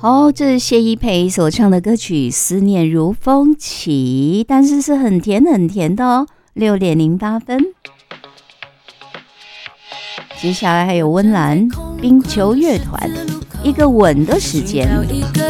好，这是谢依培所唱的歌曲《思念如风起》，但是是很甜很甜的哦，6:08。接下来还有温岚冰球乐团，一个吻的时间。